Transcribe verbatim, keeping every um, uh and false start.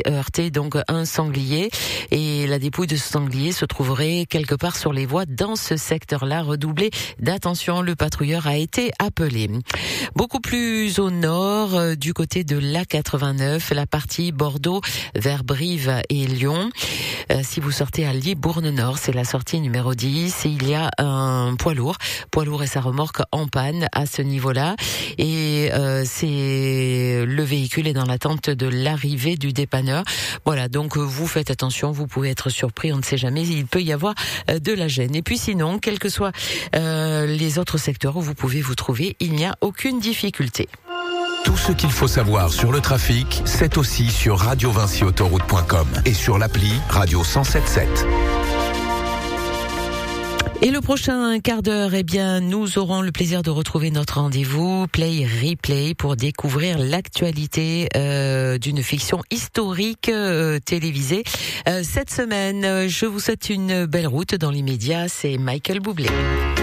heurté donc un sanglier et la dépouille de ce sanglier se trouverait quelque part sur les voies dans ce secteur-là. Redoublez d'attention, le patrouilleur a été appelé. Beaucoup plus au nord, euh, du côté de l'A quatre-vingt-neuf, la partie Bordeaux vers Brive et Lyon. Euh, si vous sortez à Libourne-Nord, c'est la sortie numéro dix, et il y a un poids lourd, poids lourd et sa remorque en panne à ce niveau-là. Et euh, c'est le véhicule est dans l'attente de l'arrivée du dépanneur. Voilà, donc vous faites attention, vous pouvez être surpris, on ne sait jamais, il peut y avoir euh, de la gêne. Et puis sinon, quels que soient euh, les autres secteurs où vous pouvez vous trouver, il n'y a aucune difficulté. Tout ce qu'il faut savoir sur le trafic, c'est aussi sur radio vinci autoroute point com et sur l'appli Radio cent sept sept. Et le prochain quart d'heure, eh bien, nous aurons le plaisir de retrouver notre rendez-vous Play Replay pour découvrir l'actualité euh, d'une fiction historique euh, télévisée. Euh, cette semaine, je vous souhaite une belle route. Dans l'immédiat, c'est Michael Bublé.